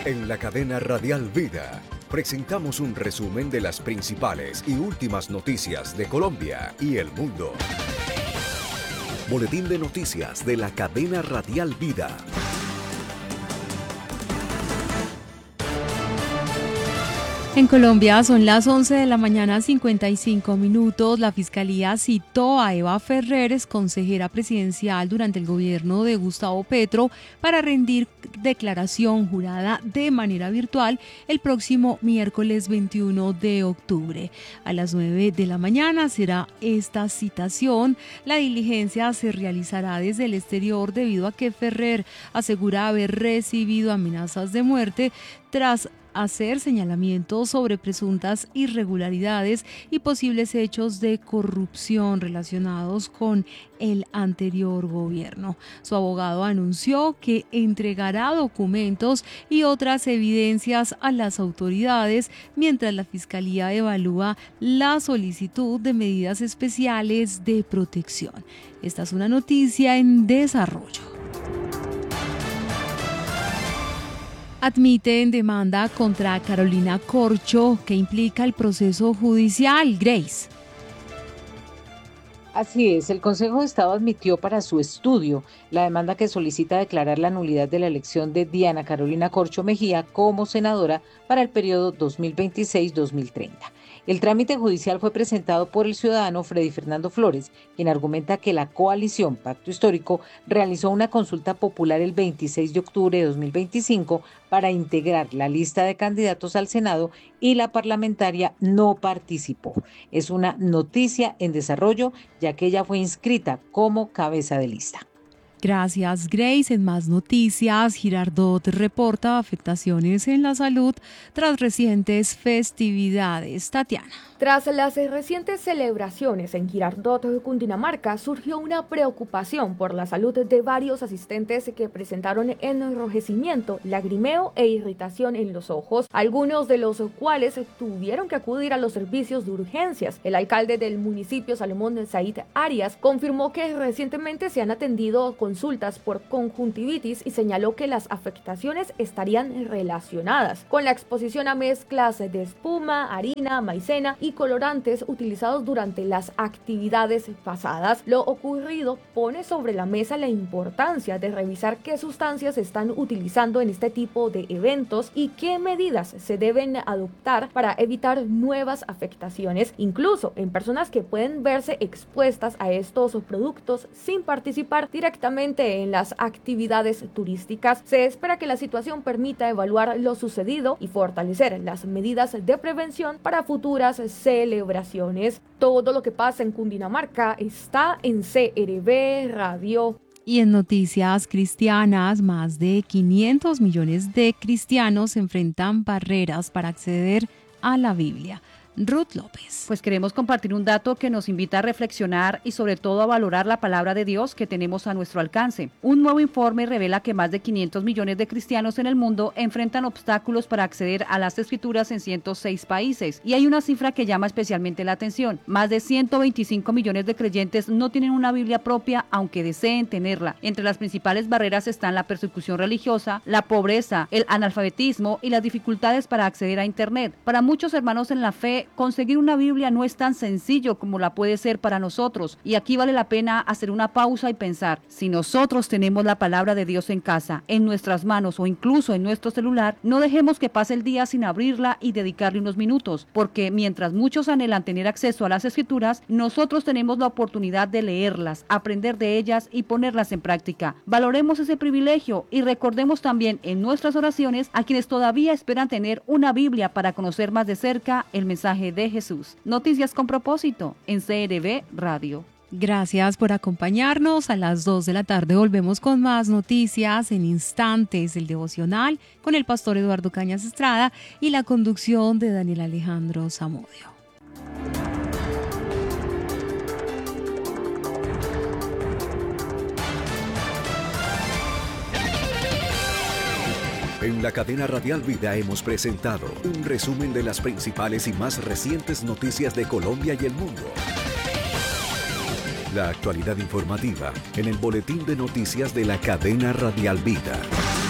En la cadena Radial Vida presentamos un resumen de las principales y últimas noticias de Colombia y el mundo. Boletín de noticias de la cadena Radial Vida. En Colombia son las 11 de la mañana, 55 minutos. La Fiscalía citó a Eva Ferreres, consejera presidencial durante el gobierno de Gustavo Petro, para rendir declaración jurada de manera virtual el próximo miércoles 21 de octubre. A las 9 de la mañana será esta citación. La diligencia se realizará desde el exterior debido a que Ferrer asegura haber recibido amenazas de muerte tras hacer señalamientos sobre presuntas irregularidades y posibles hechos de corrupción relacionados con el anterior gobierno. Su abogado anunció que entregará documentos y otras evidencias a las autoridades mientras la Fiscalía evalúa la solicitud de medidas especiales de protección. Esta es una noticia en desarrollo. Admiten demanda contra Carolina Corcho, que implica el proceso judicial. Grace. Así es, el Consejo de Estado admitió para su estudio la demanda que solicita declarar la nulidad de la elección de Diana Carolina Corcho Mejía como senadora para el periodo 2026-2030. El trámite judicial fue presentado por el ciudadano Freddy Fernando Flores, quien argumenta que la coalición Pacto Histórico realizó una consulta popular el 26 de octubre de 2025 para integrar la lista de candidatos al Senado y la parlamentaria no participó. Es una noticia en desarrollo, ya que ella fue inscrita como cabeza de lista. Gracias, Grace. En más noticias, Girardot reporta afectaciones en la salud tras recientes festividades. Tatiana. Tras las recientes celebraciones en Girardot, Cundinamarca, surgió una preocupación por la salud de varios asistentes que presentaron enrojecimiento, lagrimeo e irritación en los ojos, algunos de los cuales tuvieron que acudir a los servicios de urgencias. El alcalde del municipio, Salomón Said Arias, confirmó que recientemente se han atendido consultas por conjuntivitis y señaló que las afectaciones estarían relacionadas con la exposición a mezclas de espuma, harina, maicena y colorantes utilizados durante las actividades pasadas. Lo ocurrido pone sobre la mesa la importancia de revisar qué sustancias se están utilizando en este tipo de eventos y qué medidas se deben adoptar para evitar nuevas afectaciones, incluso en personas que pueden verse expuestas a estos productos sin participar directamente en las actividades turísticas. Se espera que la situación permita evaluar lo sucedido y fortalecer las medidas de prevención para futuras celebraciones. Todo lo que pasa en Cundinamarca está en CRB Radio. Y en noticias cristianas, más de 500 millones de cristianos enfrentan barreras para acceder a la Biblia. Ruth López. Pues queremos compartir un dato que nos invita a reflexionar y sobre todo a valorar la palabra de Dios que tenemos a nuestro alcance. Un nuevo informe revela que más de 500 millones de cristianos en el mundo enfrentan obstáculos para acceder a las escrituras en 106 países. Y hay una cifra que llama especialmente la atención. Más de 125 millones de creyentes no tienen una Biblia propia, aunque deseen tenerla. Entre las principales barreras están la persecución religiosa, la pobreza, el analfabetismo y las dificultades para acceder a Internet. Para muchos hermanos en la fe, conseguir una Biblia no es tan sencillo como la puede ser para nosotros, y aquí vale la pena hacer una pausa y pensar: si nosotros tenemos la palabra de Dios en casa, en nuestras manos o incluso en nuestro celular, no dejemos que pase el día sin abrirla y dedicarle unos minutos, porque mientras muchos anhelan tener acceso a las escrituras, nosotros tenemos la oportunidad de leerlas, aprender de ellas y ponerlas en práctica. Valoremos ese privilegio y recordemos también en nuestras oraciones a quienes todavía esperan tener una Biblia para conocer más de cerca el mensaje de Jesús. Noticias con propósito en CRB Radio. Gracias por acompañarnos. A las 2 de la tarde volvemos con más noticias. En instantes, el devocional con el pastor Eduardo Cañas Estrada y la conducción de Daniel Alejandro Zamudio. En la cadena Radial Vida hemos presentado un resumen de las principales y más recientes noticias de Colombia y el mundo. La actualidad informativa en el boletín de noticias de la cadena Radial Vida.